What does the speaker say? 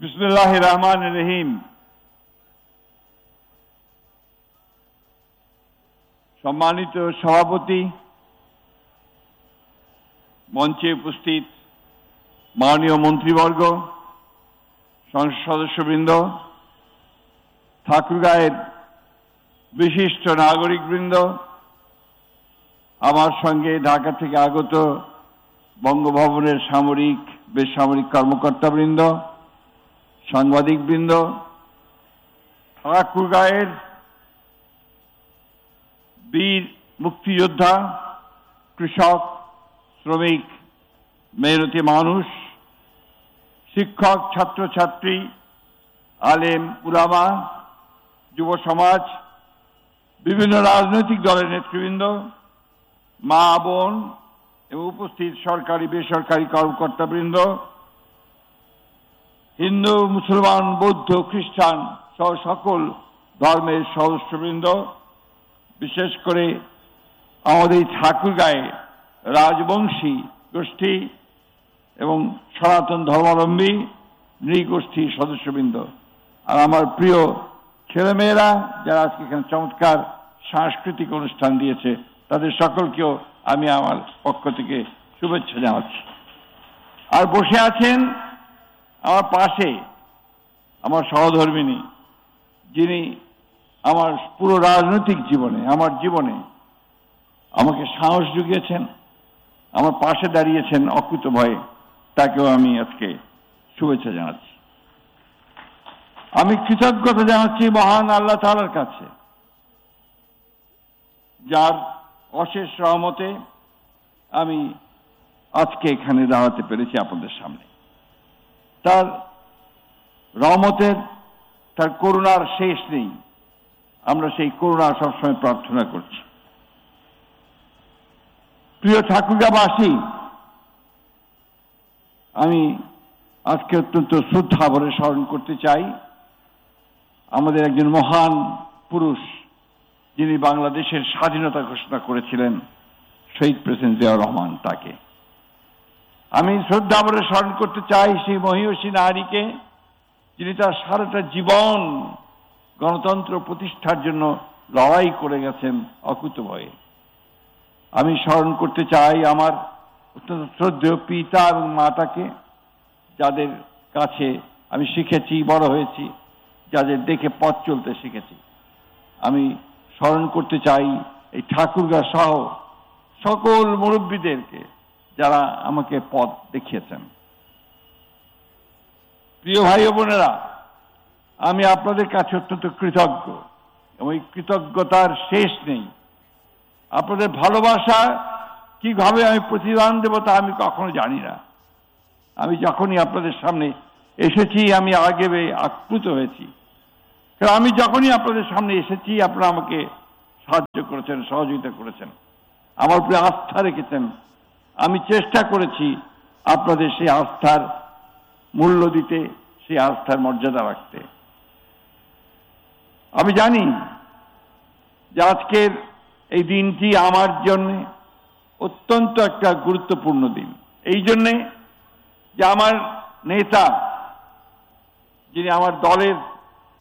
বিসমিল্লাহির রহমানির রহিম। সম্মানিত সভাপতি, মঞ্চে উপস্থিত মাননীয় মন্ত্রীবর্গ, সংসদ সদস্যবৃন্দ, ঠাকুরগাঁয়ের বিশিষ্ট নাগরিকবৃন্দ, আমার সঙ্গে ঢাকা থেকে আগত বঙ্গভবনের সামরিক বেসামরিক কর্মকর্তাবৃন্দ, সাংবাদিকবৃন্দ, ঠাকুরগাঁয়ের বীর মুক্তিযোদ্ধা, কৃষক, শ্রমিক, মেহনতি মানুষ, শিক্ষক, ছাত্রছাত্রী, আলেম, উলামা, যুব সমাজ, বিভিন্ন রাজনৈতিক দলের নেতৃবৃন্দ, মা বোন এবং উপস্থিত সরকারি বেসরকারি কর্মকর্তাবৃন্দ, হিন্দু, মুসলমান, বৌদ্ধ, খ্রিস্টান সহ সকল ধর্মের সদস্যবৃন্দ, বিশেষ করে আমাদের এই ঠাকুরগাঁয়ে রাজবংশী গোষ্ঠী এবং সনাতন ধর্মাবলম্বী নৃগোষ্ঠীর সদস্যবৃন্দ, আর আমার প্রিয় ছেলেমেয়েরা যারা আজকে এখানে চমৎকার সাংস্কৃতিক অনুষ্ঠান দিয়েছে, তাদের সকলকেও আমি আমার পক্ষ থেকে শুভেচ্ছা জানাচ্ছি। আর বসে আছেন আমার পাশে আমার সহধর্মিণী, যিনি আমার পুরো রাজনৈতিক জীবনে, আমার জীবনে আমাকে সাহস জুগিয়েছেন, আমার পাশে দাঁড়িয়েছেন অকুতভয়ে, তাকেও আমি আজকে শুভেচ্ছা জানাচ্ছি। আমি কৃতজ্ঞতা জানাচ্ছি মহান আল্লাহ তাআলার কাছে, যার অশেষ রহমতে আমি আজকে এখানে দাঁড়াতে পেরেছি আপনাদের সামনে। তার রহমতের, তার করুণার শেষ নেই। আমরা সেই করুণা সবসময় প্রার্থনা করছি। প্রিয় ঠাকুরগাঁবাসী, আমি আজকে অত্যন্ত শ্রদ্ধা ভরে স্মরণ করতে চাই আমাদের একজন মহান পুরুষ, যিনি বাংলাদেশের স্বাধীনতা ঘোষণা করেছিলেন, শহীদ প্রেসিডেন্ট জিয়াউর রহমান। তাকে আমি শ্রদ্ধা ভরে স্মরণ করতে চাই সেই মহিয়সী নারীকে, যিনি তার সারাটা জীবন গণতন্ত্র প্রতিষ্ঠার জন্য লড়াই করে গেছেন অকুতভয়ে। আমি স্মরণ করতে চাই আমার অত্যন্ত শ্রদ্ধেয় পিতা এবং মাতাকে, যাদের কাছে আমি শিখেছি, বড় হয়েছি, যাদের দেখে পথ চলতে শিখেছি। আমি স্মরণ করতে চাই এই ঠাকুরগাঁ সহ সকল মুরব্বীদেরকে, যারা আমাকে পথ দেখিয়েছেন। প্রিয় ভাই ও বোনেরা, আমি আপনাদের কাছে অত্যন্ত কৃতজ্ঞ এবং এই কৃতজ্ঞতার শেষ নেই। আপনাদের ভালোবাসা কিভাবে আমি প্রতিদান দেব তা আমি কখনো জানি না। আমি যখনই আপনাদের সামনে এসেছি আমি আগে আপ্লুত হয়েছি, কারণ আমি যখনই আপনাদের সামনে এসেছি আপনারা আমাকে সাহায্য করেছেন, সহযোগিতা করেছেন, আমার উপরে আস্থা রেখেছেন। আমি চেষ্টা করেছি আপনাদের সেই আস্থার মূল্য দিতে, সেই আস্থার মর্যাদা রাখতে। আমি জানি যে আজকের এই দিনটি আমার জন্য অত্যন্ত একটা গুরুত্বপূর্ণ দিন। এই জন্যে যে আমার নেতা, যিনি আমার দলের